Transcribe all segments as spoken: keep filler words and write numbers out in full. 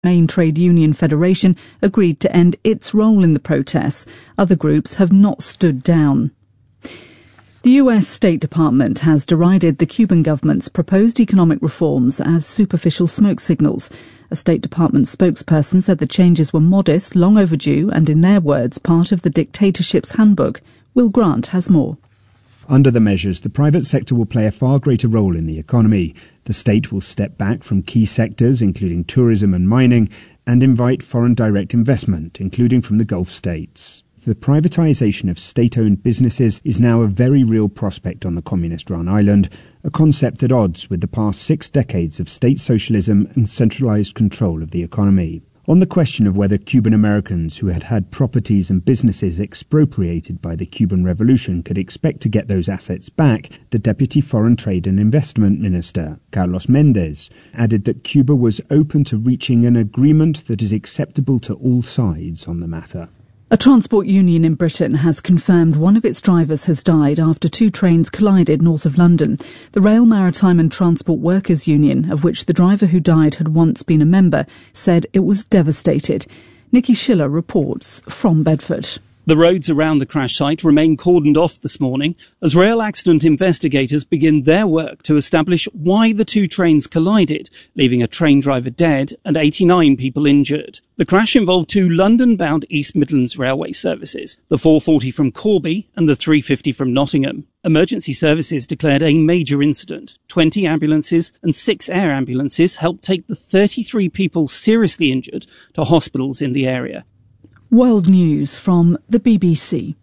main trade union federation agreed to end its role in the protests. Other groups have not stood down. The U S State Department has derided the Cuban government's proposed economic reforms as superficial smoke signals. A State Department spokesperson said the changes were modest, long overdue, and in their words, part of the dictatorship's handbook. Will Grant has more. Under the measures, the private sector will play a far greater role in the economy. The state will step back from key sectors, including tourism and mining, and invite foreign direct investment, including from the Gulf states. The privatisation of state-owned businesses is now a very real prospect on the communist-run island, a concept at odds with the past six decades of state socialism and centralised control of the economy. On the question of whether Cuban Americans who had had properties and businesses expropriated by the Cuban Revolution could expect to get those assets back, the Deputy Foreign Trade and Investment Minister, Carlos Mendez, added that Cuba was open to reaching an agreement that is acceptable to all sides on the matter. A transport union in Britain has confirmed one of its drivers has died after two trains collided north of London. The Rail, Maritime and Transport Workers Union, of which the driver who died had once been a member, said it was devastated. Nikki Schiller reports from Bedford. The roads around the crash site remain cordoned off this morning as rail accident investigators begin their work to establish why the two trains collided, leaving a train driver dead and eighty-nine people injured. The crash involved two London-bound East Midlands Railway services, the four forty from Corby and the three fifty from Nottingham. Emergency services declared a major incident. twenty ambulances and six air ambulances helped take the thirty-three people seriously injured to hospitals in the area. World News from the B B C.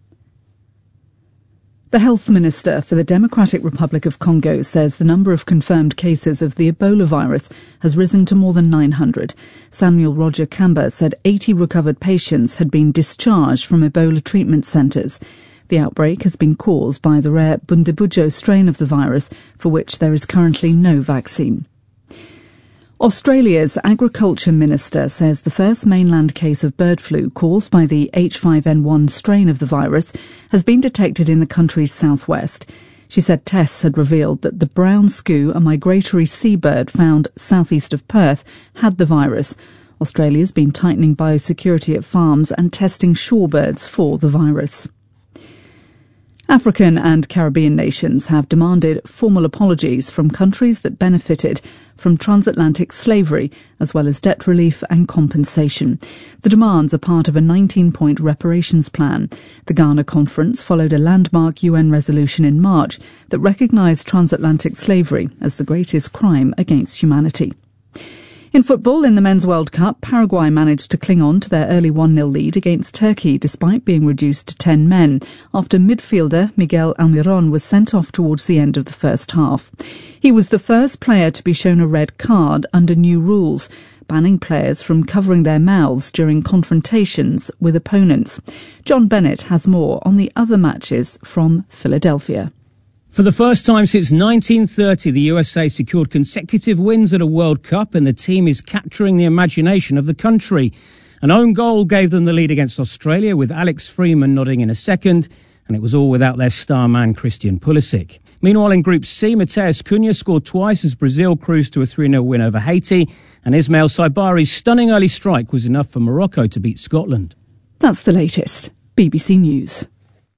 The Health Minister for the Democratic Republic of Congo says the number of confirmed cases of the Ebola virus has risen to more than nine hundred. Samuel Roger Kamba said eighty recovered patients had been discharged from Ebola treatment centres. The outbreak has been caused by the rare Bundibugyo strain of the virus, for which there is currently no vaccine. Australia's Agriculture Minister says the first mainland case of bird flu caused by the H five N one strain of the virus has been detected in the country's southwest. She said tests had revealed that the brown skua, a migratory seabird found southeast of Perth, had the virus. Australia's been tightening biosecurity at farms and testing shorebirds for the virus. African and Caribbean nations have demanded formal apologies from countries that benefited from transatlantic slavery, as well as debt relief and compensation. The demands are part of a nineteen-point reparations plan. The Ghana Conference followed a landmark U N resolution in March that recognised transatlantic slavery as the greatest crime against humanity. In football, in the Men's World Cup, Paraguay managed to cling on to their early one nil lead against Turkey despite being reduced to ten men after midfielder Miguel Almiron was sent off towards the end of the first half. He was the first player to be shown a red card under new rules, banning players from covering their mouths during confrontations with opponents. John Bennett has more on the other matches from Philadelphia. For the first time since nineteen thirty, the U S A secured consecutive wins at a World Cup, and the team is capturing the imagination of the country. An own goal gave them the lead against Australia, with Alex Freeman nodding in a second, and it was all without their star man Christian Pulisic. Meanwhile, in Group C, Mateus Cunha scored twice as Brazil cruised to a three nil win over Haiti, and Ismail Saibari's stunning early strike was enough for Morocco to beat Scotland. That's the latest. B B C News.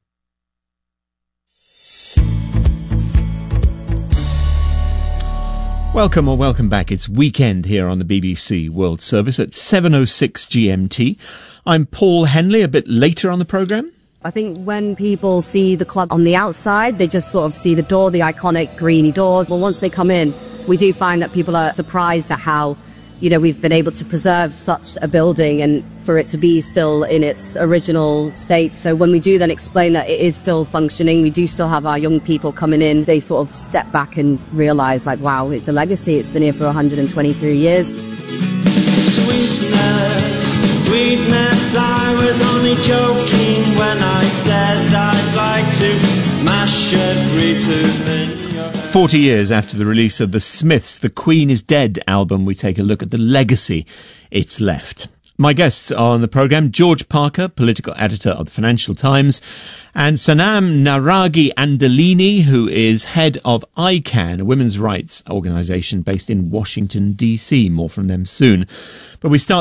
Welcome or welcome back. It's weekend here on the B B C World Service at seven oh six G M T. I'm Paul Henley, a bit later on the programme. I think when people see the club on the outside, they just sort of see the door, the iconic greeny doors. Well, once they come in, we do find that people are surprised at how, you know, we've been able to preserve such a building and for it to be still in its original state. So when we do then explain that it is still functioning, we do still have our young people coming in, they sort of step back and realise, like, wow, it's a legacy. It's been here for one hundred twenty-three years. Sweetness, sweetness, I was only joking when I said I'd like to smash every tooth in your head. Forty years after the release of the Smiths' The Queen is Dead album, we take a look at the legacy it's left. My guests on the programme, George Parker, political editor of the Financial Times, and Sanam Naragi Andalini, who is head of I CAN, a women's rights organisation based in Washington, D C. More from them soon. But we start